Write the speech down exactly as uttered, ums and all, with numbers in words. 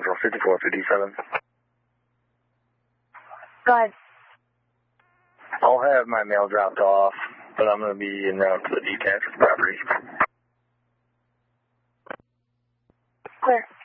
Central, fifty-four fifty-seven. Go ahead. I'll have my mail dropped off, but I'm going to be en route to the detached property. Clear.